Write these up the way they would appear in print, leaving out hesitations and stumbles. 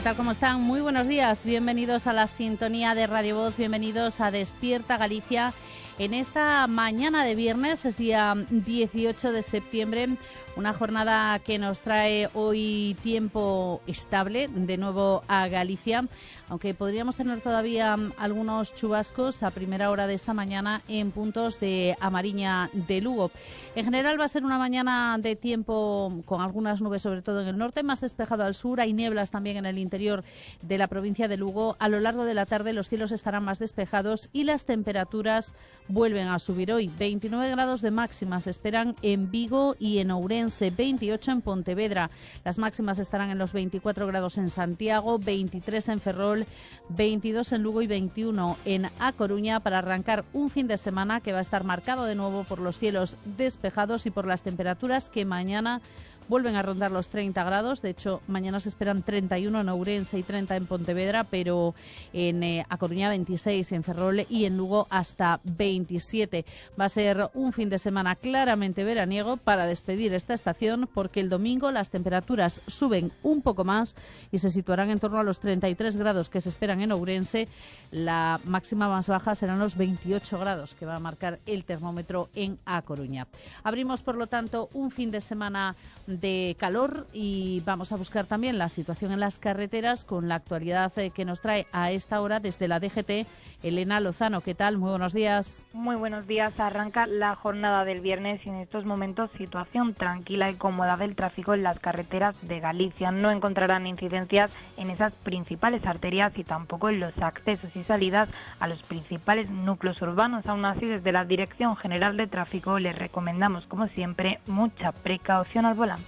tal? ¿Cómo están? Muy buenos días. Bienvenidos a la sintonía de Radio Voz. Bienvenidos a Despierta Galicia. En esta mañana de viernes, es día 18 de septiembre, una jornada que nos trae hoy tiempo estable de nuevo a Galicia, aunque podríamos tener todavía algunos chubascos a primera hora de esta mañana en puntos de Amariña de Lugo. En general va a ser una mañana de tiempo con algunas nubes, sobre todo en el norte, más despejado al sur. Hay nieblas también en el interior de la provincia de Lugo. A lo largo de la tarde los cielos estarán más despejados y las temperaturas vuelven a subir hoy. 29 grados de máxima se esperan en Vigo y en Ourense, 28 en Pontevedra. Las máximas estarán en los 24 grados en Santiago, 23 en Ferrol, 22 en Lugo y 21 en A Coruña, para arrancar un fin de semana que va a estar marcado de nuevo por los cielos despejados y por las temperaturas que mañana vuelven a rondar los 30 grados. De hecho, mañana se esperan 31 en Ourense y 30 en Pontevedra, pero en A Coruña 26, en Ferrol y en Lugo hasta 27. Va a ser un fin de semana claramente veraniego para despedir esta estación, porque el domingo las temperaturas suben un poco más y se situarán en torno a los 33 grados que se esperan en Ourense. La máxima más baja serán los 28 grados que va a marcar el termómetro en A Coruña. Abrimos, por lo tanto, un fin de semana de calor y vamos a buscar también la situación en las carreteras con la actualidad que nos trae a esta hora desde la DGT Elena Lozano. ¿Qué tal? Muy buenos días. Muy buenos días. Arranca la jornada del viernes y en estos momentos situación tranquila y cómoda del tráfico en las carreteras de Galicia. No encontrarán incidencias en esas principales arterias y tampoco en los accesos y salidas a los principales núcleos urbanos. Aún así, desde la Dirección General de Tráfico les recomendamos, como siempre, mucha precaución al volante.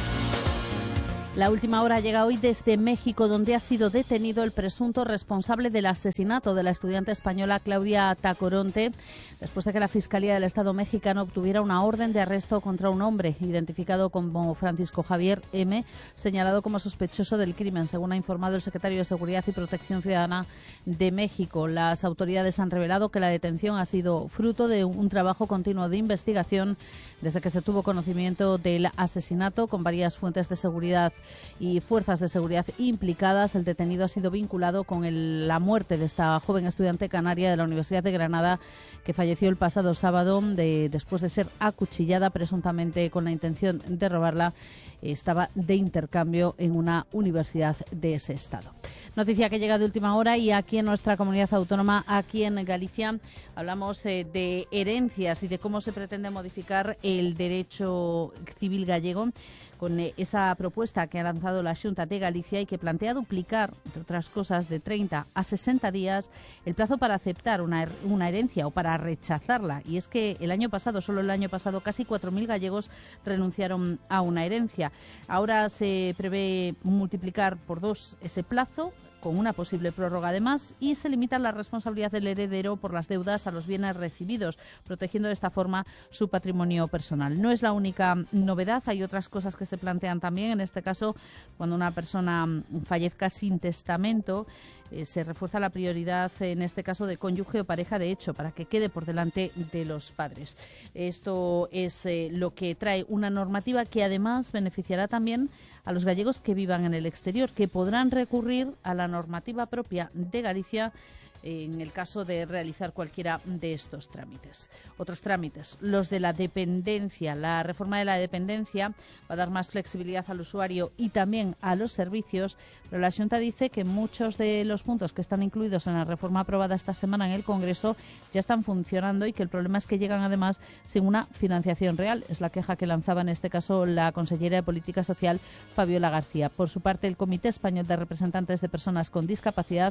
La última hora llega hoy desde México, donde ha sido detenido el presunto responsable del asesinato de la estudiante española Claudia Tacoronte, después de que la Fiscalía del Estado mexicano obtuviera una orden de arresto contra un hombre identificado como Francisco Javier M., señalado como sospechoso del crimen, según ha informado el secretario de Seguridad y Protección Ciudadana de México. Las autoridades han revelado que la detención ha sido fruto de un trabajo continuo de investigación desde que se tuvo conocimiento del asesinato, con varias fuentes de seguridad y fuerzas de seguridad implicadas. El detenido ha sido vinculado con la muerte de esta joven estudiante canaria de la Universidad de Granada, que falleció el pasado sábado después de ser acuchillada, presuntamente con la intención de robarla. Estaba de intercambio en una universidad de ese estado. Noticia que llega de última hora y aquí en nuestra comunidad autónoma, aquí en Galicia, hablamos de herencias y de cómo se pretende modificar el derecho civil gallego con esa propuesta que ha lanzado la Xunta de Galicia y que plantea duplicar, entre otras cosas, de 30 a 60 días el plazo para aceptar una herencia o para rechazarla. Y es que solo el año pasado, casi 4.000 gallegos renunciaron a una herencia. Ahora se prevé multiplicar por 2 ese plazo, con una posible prórroga además, y se limita la responsabilidad del heredero por las deudas a los bienes recibidos, protegiendo de esta forma su patrimonio personal. No es la única novedad, hay otras cosas que se plantean también. En este caso, cuando una persona fallezca sin testamento, se refuerza la prioridad, en este caso, de cónyuge o pareja de hecho, para que quede por delante de los padres. Esto es lo que trae una normativa que además beneficiará también a los gallegos que vivan en el exterior, que podrán recurrir a la normativa propia de Galicia en el caso de realizar cualquiera de estos trámites. Otros trámites, los de la dependencia. La reforma de la dependencia va a dar más flexibilidad al usuario y también a los servicios, pero la Xunta dice que muchos de los puntos que están incluidos en la reforma aprobada esta semana en el Congreso ya están funcionando y que el problema es que llegan además sin una financiación real. Es la queja que lanzaba en este caso la consellera de Política Social, Fabiola García. Por su parte, el Comité Español de Representantes de Personas con Discapacidad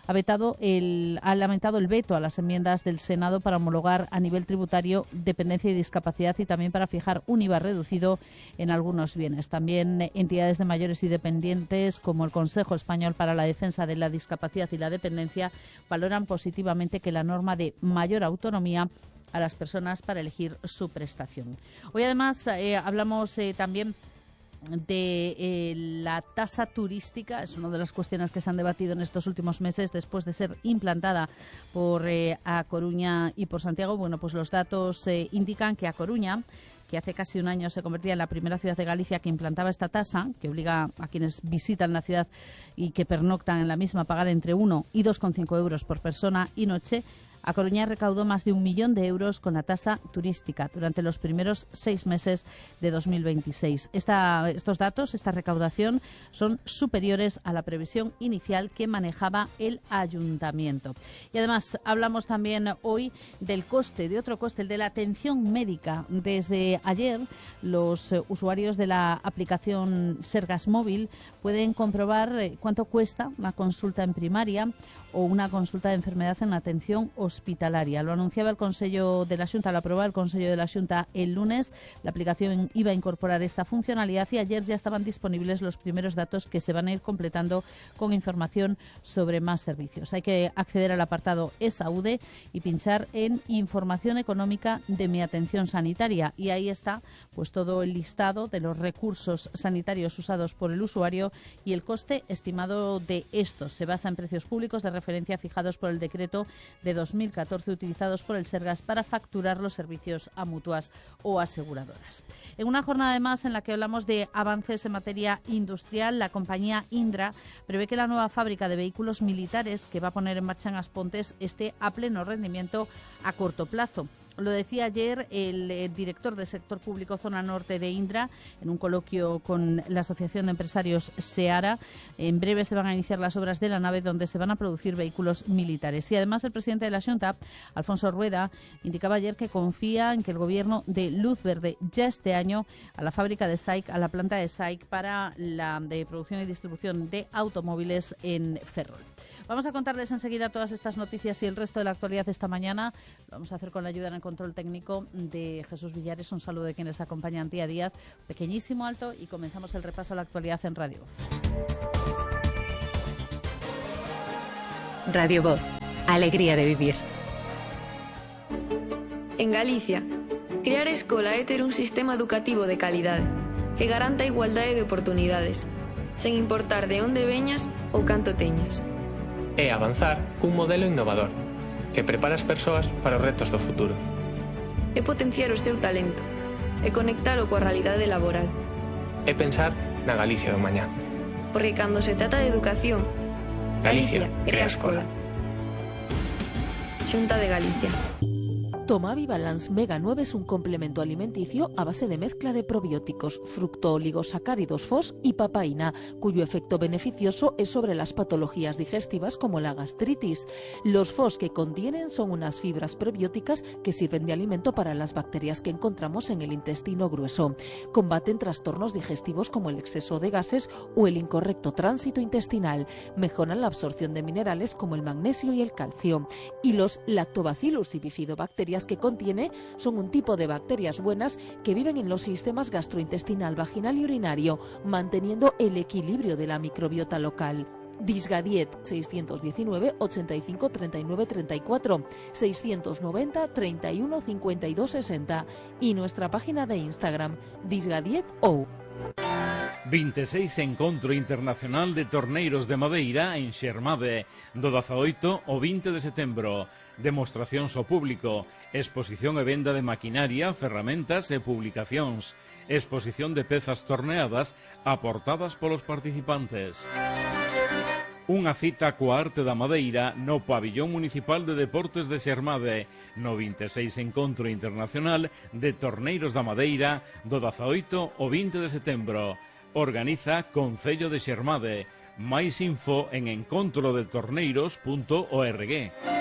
ha lamentado el veto a las enmiendas del Senado para homologar a nivel tributario dependencia y discapacidad y también para fijar un IVA reducido en algunos bienes. También entidades de mayores y dependientes como el Consejo Español para la Defensa de la Discapacidad y la Dependencia valoran positivamente que la norma de mayor autonomía a las personas para elegir su prestación. Hoy además hablamos también de la tasa turística. Es una de las cuestiones que se han debatido en estos últimos meses después de ser implantada por A Coruña y por Santiago. Bueno, pues los datos indican que A Coruña que hace casi un año se convertía en la primera ciudad de Galicia que implantaba esta tasa, que obliga a quienes visitan la ciudad y que pernoctan en la misma a pagar entre 1 y 2,5 euros por persona y noche, A Coruña recaudó más de 1 millón de euros con la tasa turística durante los primeros 6 meses de 2026. Estos datos, esta recaudación, son superiores a la previsión inicial que manejaba el ayuntamiento. Y además hablamos también hoy del coste, de otro coste, el de la atención médica. Desde ayer, los usuarios de la aplicación Sergas Móvil pueden comprobar cuánto cuesta una consulta en primaria o una consulta de enfermedad en atención hospitalaria. Lo anunciaba el Consello de la Xunta, lo aprobaba el Consello de la Xunta el lunes. La aplicación iba a incorporar esta funcionalidad y ayer ya estaban disponibles los primeros datos que se van a ir completando con información sobre más servicios. Hay que acceder al apartado ESAUDE y pinchar en Información económica de mi atención sanitaria, y ahí está pues todo el listado de los recursos sanitarios usados por el usuario y el coste estimado de estos. Se basa en precios públicos de referencia fijados por el decreto de 2014 utilizados por el Sergas para facturar los servicios a mutuas o aseguradoras. En una jornada además en la que hablamos de avances en materia industrial, la compañía Indra prevé que la nueva fábrica de vehículos militares que va a poner en marcha en As Pontes esté a pleno rendimiento a corto plazo. Lo decía ayer el director del sector público Zona Norte de Indra en un coloquio con la Asociación de Empresarios SEARA. En breve se van a iniciar las obras de la nave donde se van a producir vehículos militares. Y además el presidente de la Xunta, Alfonso Rueda, indicaba ayer que confía en que el Gobierno dé luz verde ya este año a la fábrica de SAIC, a la planta de SAIC para la de producción y distribución de automóviles en Ferrol. Vamos a contarles enseguida todas estas noticias y el resto de la actualidad esta mañana. Lo vamos a hacer con la ayuda en el control técnico de Jesús Villares. Un saludo de quienes acompañan día a día. Pequeñísimo alto y comenzamos el repaso a la actualidad en Radio Voz. Radio Voz. Alegría de vivir. En Galicia, crear escola é ter un sistema educativo de calidade que garanta a igualdade de oportunidades, sen importar de onde veñas ou canto teñas. É avanzar cun modelo innovador que prepara as persoas para os retos do futuro. É potenciar o seu talento e conectalo coa realidade laboral. É pensar na Galicia do mañá. Porque cando se trata de educación, Galicia crea escola. Xunta de Galicia. Tomavi Balance Mega 9 es un complemento alimenticio a base de mezcla de probióticos, fructooligosacáridos FOS y papaína, cuyo efecto beneficioso es sobre las patologías digestivas como la gastritis. Los FOS que contienen son unas fibras prebióticas que sirven de alimento para las bacterias que encontramos en el intestino grueso. Combaten trastornos digestivos como el exceso de gases o el incorrecto tránsito intestinal. Mejoran la absorción de minerales como el magnesio y el calcio. Y los Lactobacillus y bifidobacterias que contiene son un tipo de bacterias buenas que viven en los sistemas gastrointestinal, vaginal y urinario, manteniendo el equilibrio de la microbiota local. Disgadiet 619 85 39 34 690 31 52 60 y nuestra página de Instagram disgadietou. 26 Encontro Internacional de Torneiros de Madeira en Xermade, do 18 ao 20 de setembro. Demostracións ao público, exposición e venda de maquinaria, ferramentas e publicacións, exposición de pezas torneadas aportadas polos participantes. Unha cita coa arte da madeira no Pabillón Municipal de Deportes de Xermade, no 26 Encontro Internacional de Torneiros da Madeira, do 18 ao 20 de setembro. Organiza Concello de Xermade. Máis info en encontrodetorneiros.org.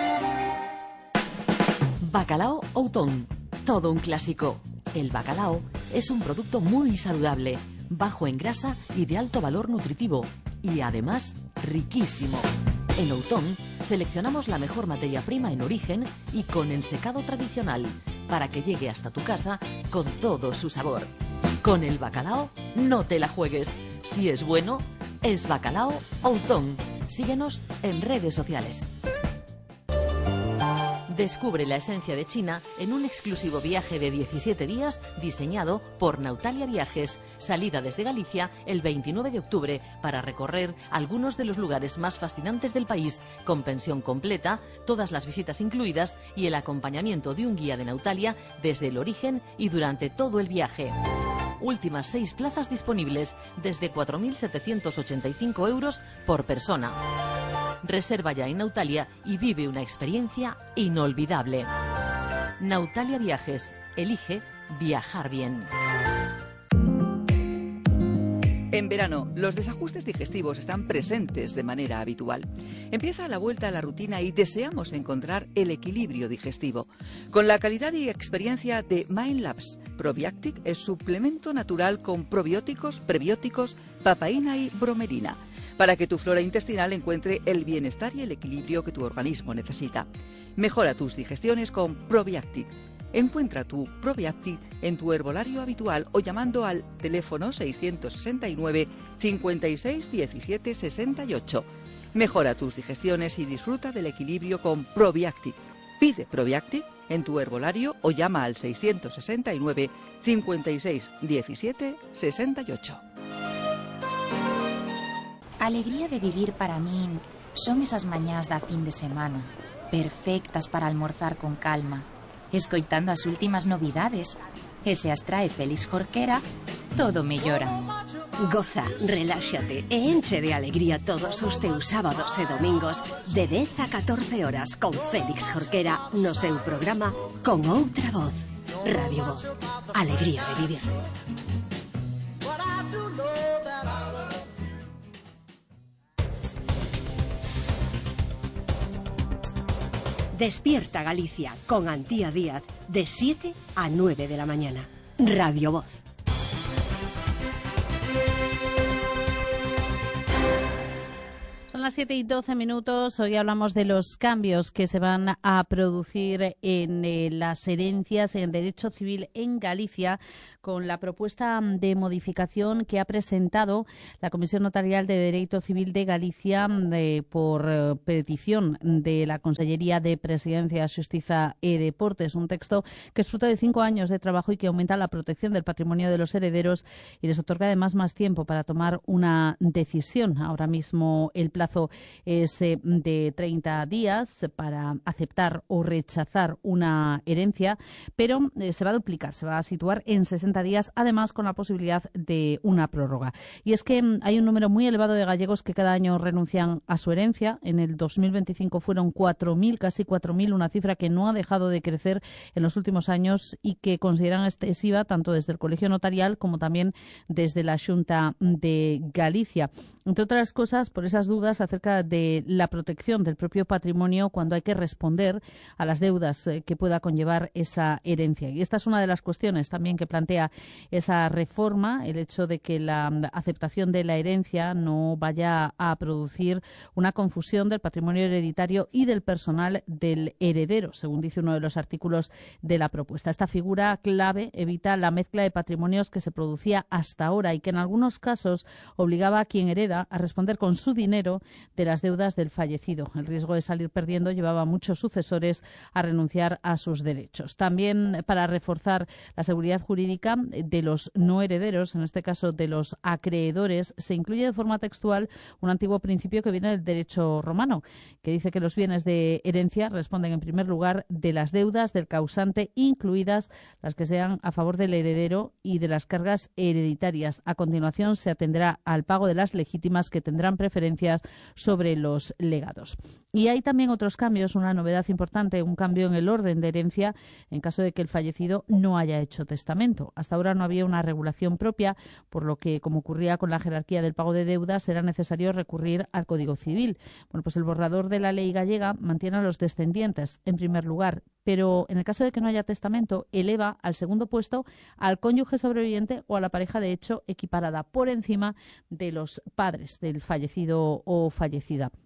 Bacalao Outón, todo un clásico. El bacalao es un producto muy saludable, bajo en grasa y de alto valor nutritivo, y además riquísimo. En Outón seleccionamos la mejor materia prima en origen y con ensecado tradicional, para que llegue hasta tu casa con todo su sabor. Con el bacalao no te la juegues. Si es bueno, es Bacalao Outón. Síguenos en redes sociales. Descubre la esencia de China en un exclusivo viaje de 17 días diseñado por Nautalia Viajes. Salida desde Galicia el 29 de octubre para recorrer algunos de los lugares más fascinantes del país, con pensión completa, todas las visitas incluidas y el acompañamiento de un guía de Nautalia desde el origen y durante todo el viaje. Últimas 6 plazas disponibles desde 4.785 euros por persona. Reserva ya en Nautalia y vive una experiencia inolvidable. Nautalia Viajes. Elige viajar bien. En verano, los desajustes digestivos están presentes de manera habitual. Empieza la vuelta a la rutina y deseamos encontrar el equilibrio digestivo. Con la calidad y experiencia de Mindlabs, Probiactic es suplemento natural con probióticos, prebióticos, papaína y bromelina, para que tu flora intestinal encuentre el bienestar y el equilibrio que tu organismo necesita. Mejora tus digestiones con Probiactic. Encuentra tu Probiactic en tu herbolario habitual o llamando al teléfono 669 56 17 68. Mejora tus digestiones y disfruta del equilibrio con Probiactic. Pide Probiactic en tu herbolario o llama al 669 56 17 68. Alegría de vivir para min son esas mañás da fin de semana, perfectas para almorzar con calma, escoitando as últimas novidades. E se as trae Félix Jorquera, todo mellora. Goza, reláxate e enche de alegría todos os teus sábados e domingos de 10 a 14 horas con Félix Jorquera no seu programa Con Outra Voz. Radio Voz. Alegría de vivir. Despierta Galicia con Antía Díaz de 7 a 9 de la mañana. Radio Voz. Son las 7:12. Hoy hablamos de los cambios que se van a producir en las herencias, en derecho civil en Galicia, con la propuesta de modificación que ha presentado la Comisión Notarial de Derecho Civil de Galicia por petición de la Consellería de Presidencia, Xustiza e Deportes. Un texto que es fruto de 5 años de trabajo y que aumenta la protección del patrimonio de los herederos y les otorga además más tiempo para tomar una decisión. Ahora mismo el plazo es de 30 días para aceptar o rechazar una herencia, pero se va a duplicar, se va a situar en 60 días, además con la posibilidad de una prórroga. Y es que hay un número muy elevado de gallegos que cada año renuncian a su herencia. En el 2025 fueron 4.000, casi 4.000, una cifra que no ha dejado de crecer en los últimos años y que consideran excesiva tanto desde el Colegio Notarial como también desde la Xunta de Galicia. Entre otras cosas, por esas dudas acerca de la protección del propio patrimonio cuando hay que responder a las deudas que pueda conllevar esa herencia. Y esta es una de las cuestiones también que plantea esa reforma, el hecho de que la aceptación de la herencia no vaya a producir una confusión del patrimonio hereditario y del personal del heredero, según dice uno de los artículos de la propuesta. Esta figura clave evita la mezcla de patrimonios que se producía hasta ahora y que en algunos casos obligaba a quien hereda a responder con su dinero de las deudas del fallecido. El riesgo de salir perdiendo llevaba a muchos sucesores a renunciar a sus derechos. También para reforzar la seguridad jurídica de los no herederos, en este caso de los acreedores, se incluye de forma textual un antiguo principio que viene del derecho romano, que dice que los bienes de herencia responden en primer lugar de las deudas del causante, incluidas las que sean a favor del heredero y de las cargas hereditarias. A continuación se atenderá al pago de las legítimas que tendrán preferencias sobre los legados. Y hay también otros cambios, una novedad importante, un cambio en el orden de herencia en caso de que el fallecido no haya hecho testamento. Hasta ahora no había una regulación propia, por lo que, como ocurría con la jerarquía del pago de deudas, era necesario recurrir al Código Civil. Bueno, pues el borrador de la ley gallega mantiene a los descendientes en primer lugar, pero en el caso de que no haya testamento, eleva al segundo puesto al cónyuge sobreviviente o a la pareja de hecho equiparada por encima de los padres del fallecido o fallecida.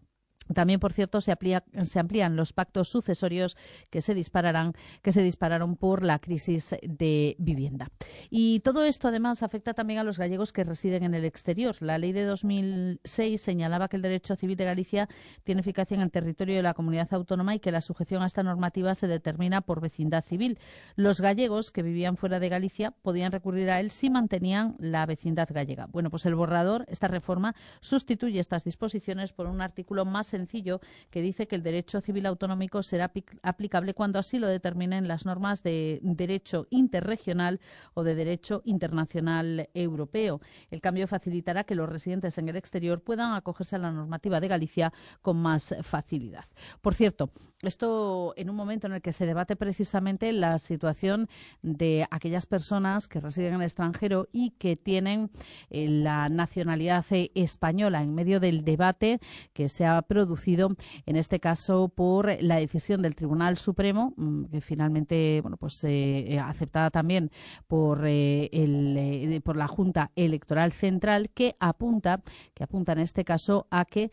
También, por cierto, se amplían los pactos sucesorios que se dispararon por la crisis de vivienda. Y todo esto, además, afecta también a los gallegos que residen en el exterior. La ley de 2006 señalaba que el derecho civil de Galicia tiene eficacia en el territorio de la comunidad autónoma y que la sujeción a esta normativa se determina por vecindad civil. Los gallegos que vivían fuera de Galicia podían recurrir a él si mantenían la vecindad gallega. Bueno, pues el borrador, esta reforma, sustituye estas disposiciones por un artículo más sencillo que dice que el derecho civil autonómico será aplicable cuando así lo determinen las normas de derecho interregional o de derecho internacional europeo. El cambio facilitará que los residentes en el exterior puedan acogerse a la normativa de Galicia con más facilidad. Por cierto, esto en un momento en el que se debate precisamente la situación de aquellas personas que residen en el extranjero y que tienen la nacionalidad española, en medio del debate que se ha producido, en este caso, por la decisión del Tribunal Supremo, que finalmente, aceptada también por la Junta Electoral Central, que apunta en este caso a que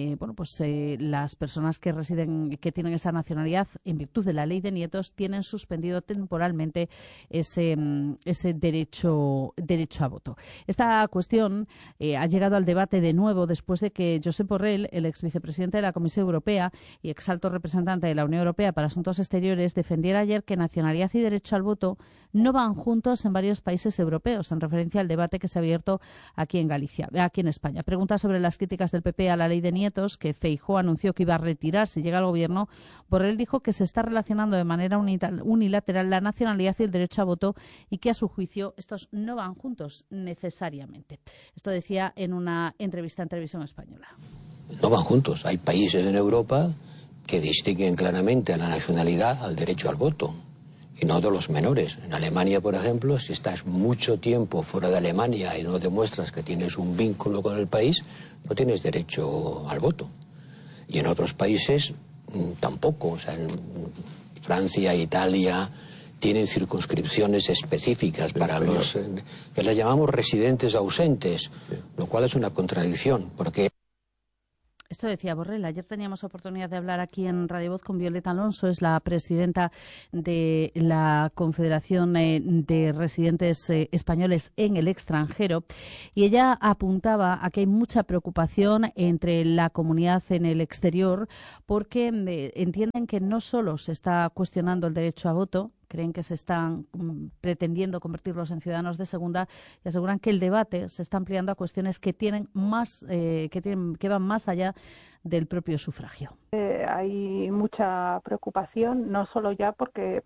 las personas que tienen esa nacionalidad en virtud de la Ley de Nietos tienen suspendido temporalmente ese derecho a voto. Esta cuestión ha llegado al debate de nuevo después de que Josep Borrell, el exvicepresidente de la Comisión Europea y exalto representante de la Unión Europea para Asuntos Exteriores, defendiera ayer que nacionalidad y derecho al voto no van juntos en varios países europeos, en referencia al debate que se ha abierto aquí en España. Pregunta sobre las críticas del PP a la Ley de Nietos, que Feijóo anunció que iba a retirar si llega al gobierno. Borrell dijo que se está relacionando de manera unilateral la nacionalidad y el derecho a voto y que, a su juicio, estos no van juntos necesariamente. Esto decía en una entrevista en Televisión Española. No van juntos. Hay países en Europa que distinguen claramente a la nacionalidad al derecho al voto, y no de los menores. En Alemania, por ejemplo, si estás mucho tiempo fuera de Alemania y no demuestras que tienes un vínculo con el país, no tienes derecho al voto. Y en otros países tampoco. O sea, en Francia, Italia tienen circunscripciones específicas para los que las llamamos residentes ausentes, lo cual es una contradicción, porque esto decía Borrell. Ayer teníamos oportunidad de hablar aquí en Radio Voz con Violeta Alonso, es la presidenta de la Confederación de Residentes Españoles en el Extranjero, y ella apuntaba a que hay mucha preocupación entre la comunidad en el exterior porque entienden que no solo se está cuestionando el derecho a voto, creen que se están pretendiendo convertirlos en ciudadanos de segunda, y aseguran que el debate se está ampliando a cuestiones que tienen más que van más allá del propio sufragio. Hay mucha preocupación, no solo ya porque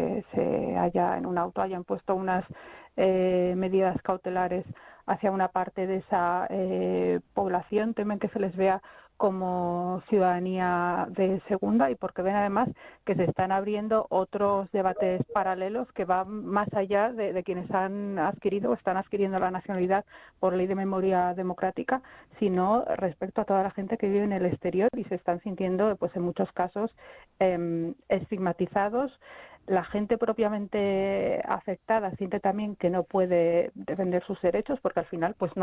en un auto hayan puesto unas medidas cautelares hacia una parte de esa población, temen que se les vea como ciudadanía de segunda, y porque ven además que se están abriendo otros debates paralelos que van más allá de quienes han adquirido o están adquiriendo la nacionalidad por ley de memoria democrática, sino respecto a toda la gente que vive en el exterior y se están sintiendo, en muchos casos, estigmatizados. La gente propiamente afectada siente también que no puede defender sus derechos porque al final no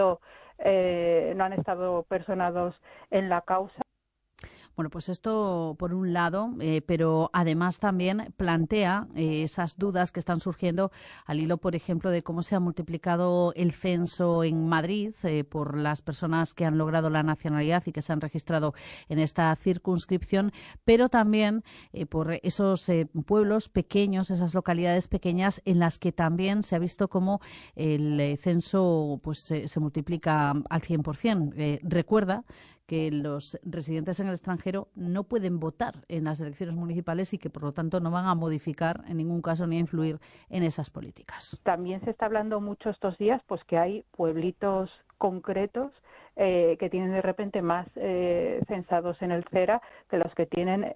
han estado personados en la causa. Bueno, pues esto por un lado, pero además también plantea esas dudas que están surgiendo al hilo, por ejemplo, de cómo se ha multiplicado el censo en Madrid por las personas que han logrado la nacionalidad y que se han registrado en esta circunscripción, pero también por esos pueblos pequeños, esas localidades pequeñas en las que también se ha visto cómo el censo se multiplica al 100%. Recuerda que los residentes en el extranjero no pueden votar en las elecciones municipales y que, por lo tanto, no van a modificar en ningún caso ni a influir en esas políticas. También se está hablando mucho estos días que hay pueblitos concretos que tienen de repente más censados en el CERA que los que tienen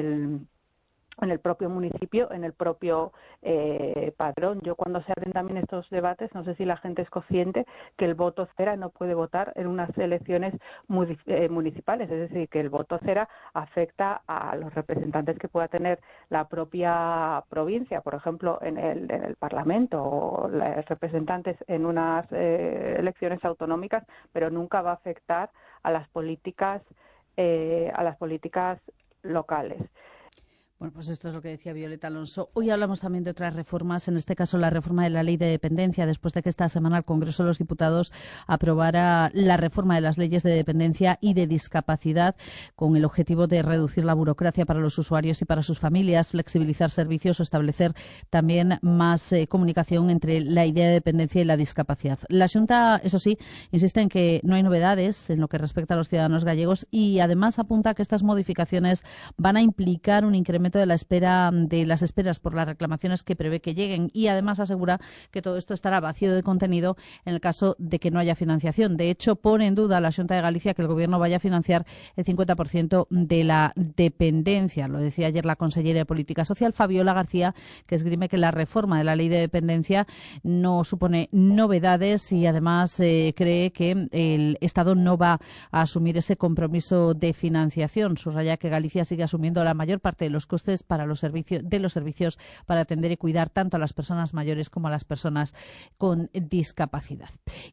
en el propio municipio, en el propio padrón. Yo, cuando se abren también estos debates, no sé si la gente es consciente que el voto cera no puede votar en unas elecciones municipales, es decir, que el voto cera afecta a los representantes que pueda tener la propia provincia, por ejemplo, en el Parlamento, o los representantes en unas elecciones autonómicas, pero nunca va a afectar a las políticas a las políticas locales. Bueno, pues esto es lo que decía Violeta Alonso. Hoy hablamos también de otras reformas, en este caso la reforma de la Ley de Dependencia, después de que esta semana el Congreso de los Diputados aprobara la reforma de las leyes de dependencia y de discapacidad con el objetivo de reducir la burocracia para los usuarios y para sus familias, flexibilizar servicios o establecer también más comunicación entre la idea de dependencia y la discapacidad. La Xunta, eso sí, insiste en que no hay novedades en lo que respecta a los ciudadanos gallegos y además apunta que estas modificaciones van a implicar un incremento de las esperas por las reclamaciones que prevé que lleguen y además asegura que todo esto estará vacío de contenido en el caso de que no haya financiación. De hecho, pone en duda la Xunta de Galicia que el Gobierno vaya a financiar el 50% de la dependencia. Lo decía ayer la consellera de Política Social, Fabiola García, que esgrime que la reforma de la Ley de Dependencia no supone novedades y además cree que el Estado no va a asumir ese compromiso de financiación. Subraya que Galicia sigue asumiendo la mayor parte de los costes para los servicios para atender y cuidar tanto a las personas mayores como a las personas con discapacidad.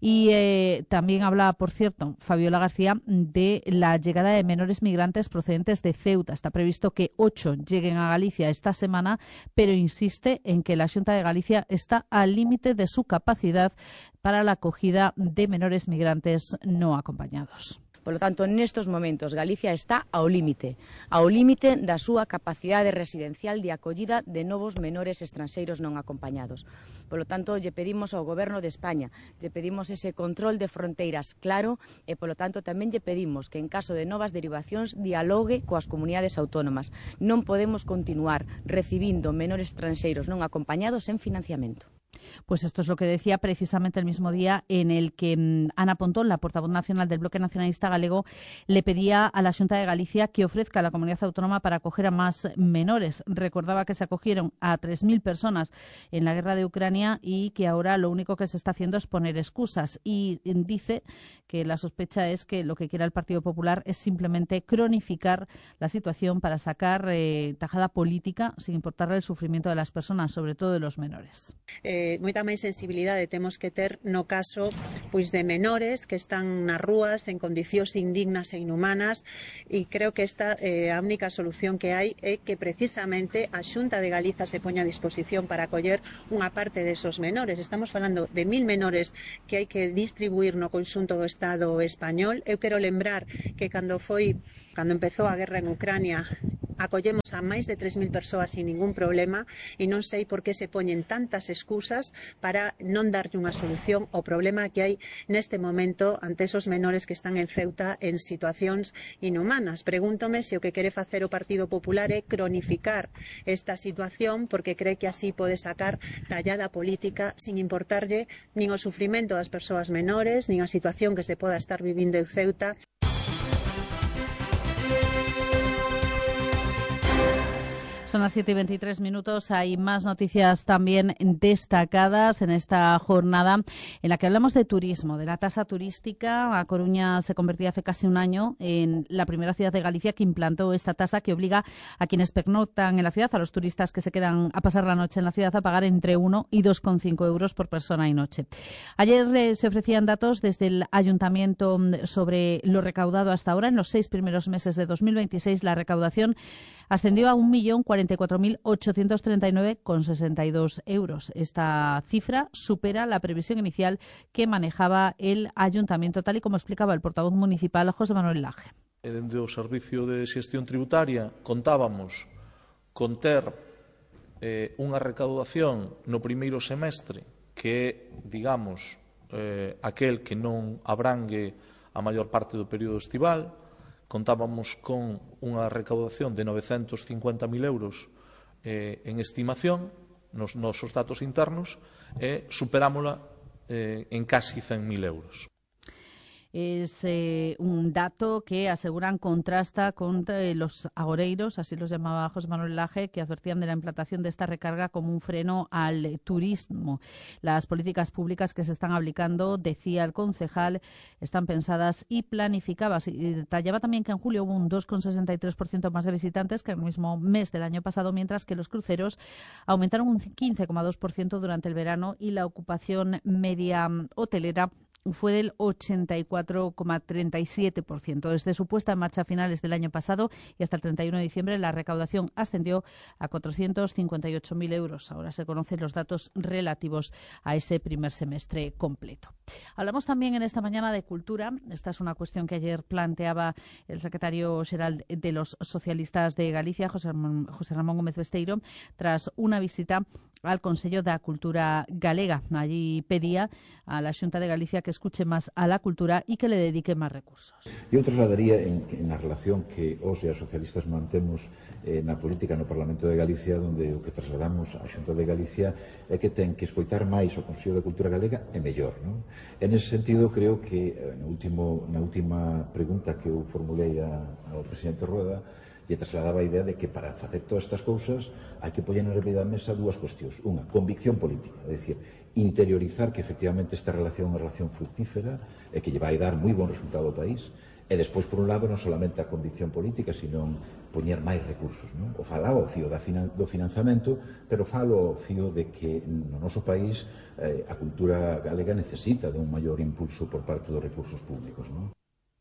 Y también habla, por cierto, Fabiola García, de la llegada de menores migrantes procedentes de Ceuta. Está previsto que 8 lleguen a Galicia esta semana, pero insiste en que la Xunta de Galicia está al límite de su capacidad para la acogida de menores migrantes no acompañados. Por lo tanto, nestos momentos, Galicia está ao límite da súa capacidade residencial de acollida de novos menores estranxeiros non acompañados. Por lo tanto, lle pedimos ao Goberno de España, lle pedimos ese control de fronteiras claro e, por lo tanto, tamén lle pedimos que en caso de novas derivacións dialogue coas comunidades autónomas. Non podemos continuar recibindo menores estranxeiros non acompañados sen financiamento. Pues esto es lo que decía precisamente el mismo día en el que Ana Pontón, la portavoz nacional del Bloque Nacionalista Galego, le pedía a la Xunta de Galicia que ofrezca a la comunidad autónoma para acoger a más menores. Recordaba que se acogieron a 3.000 personas en la guerra de Ucrania y que ahora lo único que se está haciendo es poner excusas. Y dice que la sospecha es que lo que quiere el Partido Popular es simplemente cronificar la situación para sacar tajada política sin importarle el sufrimiento de las personas, sobre todo de los menores. Moita máis sensibilidade temos que ter no caso pois de menores que están nas rúas en condicións indignas e inhumanas e creo que esta a única solución que hai é que precisamente a Xunta de Galiza se poña a disposición para acoller unha parte desos menores. Estamos falando de 1.000 menores que hai que distribuir no conxunto do Estado español. Eu quero lembrar que cando empezou a guerra en Ucrania acollemos a máis de 3.000 persoas sin ningún problema e non sei por que se poñen tantas excusas para non darlle unha solución ao problema que hai neste momento ante esos menores que están en Ceuta en situacións inhumanas. Pregúntome se o que quere facer o Partido Popular é cronificar esta situación porque cree que así pode sacar tallada política sin importarlle nin o sufrimento das persoas menores, nin a situación que se poda estar vivindo en Ceuta. Son las 7:23. Hay más noticias también destacadas en esta jornada en la que hablamos de turismo, de la tasa turística. A Coruña se convertía hace casi un año en la primera ciudad de Galicia que implantó esta tasa que obliga a quienes pernoctan en la ciudad, a los turistas que se quedan a pasar la noche en la ciudad, a pagar entre 1 y 2,5 euros por persona y noche. Ayer se ofrecían datos desde el Ayuntamiento sobre lo recaudado hasta ahora. En los 6 primeros meses de 2026 la recaudación ascendió a 1.044.839,62 euros. Esta cifra supera la previsión inicial que manejaba el Ayuntamiento, tal y como explicaba el portavoz municipal José Manuel Laje. Dende o Servicio de Xestión Tributaria contábamos con ter unha recaudación no primeiro semestre que é, digamos, aquel que non abrangue a maior parte do período estival. Contábamos con unha recaudación de 950.000 euros en estimación nos nosos datos internos e superámola en casi 100.000 euros. Es un dato que aseguran contrasta con los agoreiros, así los llamaba José Manuel Laje, que advertían de la implantación de esta recarga como un freno al turismo. Las políticas públicas que se están aplicando, decía el concejal, están pensadas y planificadas. Y detallaba también que en julio hubo un 2,63% más de visitantes que el mismo mes del año pasado, mientras que los cruceros aumentaron un 15,2% durante el verano y la ocupación media hotelera fue del 84,37%. Desde su puesta en marcha a finales del año pasado y hasta el 31 de diciembre, la recaudación ascendió a 458.000 euros. Ahora se conocen los datos relativos a ese primer semestre completo. Hablamos también en esta mañana de cultura. Esta es una cuestión que ayer planteaba el secretario xeral de los socialistas de Galicia, José Ramón Gómez Besteiro, tras una visita al Consello da Cultura Galega. Allí pedía a la Xunta de Galicia que escuche más a la cultura y que le dedique más recursos. Eu trasladaría en a relación que os e as socialistas mantemos na política no Parlamento de Galicia, onde o que trasladamos á Xunta de Galicia é que ten que escoitar máis o Consello de Cultura Galega e mellor, non? En ese sentido, creo que na última pregunta que eu formulei ao presidente Rueda, lle trasladaba a idea de que para facer todas estas cousas hai que poñer na da mesa dúas cuestións. Unha, convicción política, é dicir, interiorizar que efectivamente esta relación é unha relación fructífera e que lle vai dar moi bon resultado ao país. E despois, por un lado, non solamente a convicción política, sino poñer máis recursos, non? O falaba ao fío do financiamento, pero falo ao fío de que no noso país a cultura galega necesita de un maior impulso por parte dos recursos públicos, non?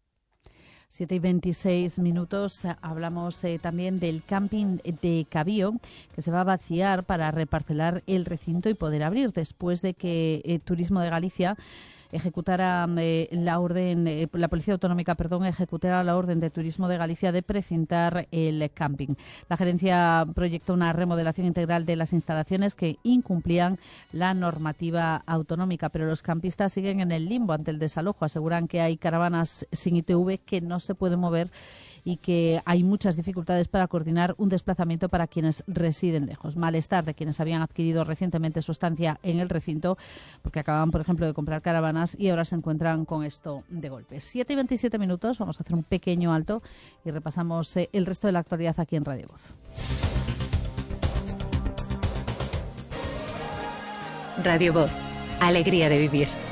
7:26 minutos. Hablamos también del camping de Cabío, que se va a vaciar para reparcelar el recinto y poder abrir después de que Turismo de Galicia ejecutara la Policía Autonómica, ejecutara la orden de Turismo de Galicia de precintar el camping. La gerencia proyectó una remodelación integral de las instalaciones que incumplían la normativa autonómica, pero los campistas siguen en el limbo ante el desalojo. Aseguran que hay caravanas sin ITV que no se pueden mover y que hay muchas dificultades para coordinar un desplazamiento para quienes residen lejos. Malestar de quienes habían adquirido recientemente su estancia en el recinto, porque acababan, por ejemplo, de comprar caravanas y ahora se encuentran con esto de golpe. 7:27 minutos, vamos a hacer un pequeño alto y repasamos el resto de la actualidad aquí en Radio Voz. Radio Voz, alegría de vivir.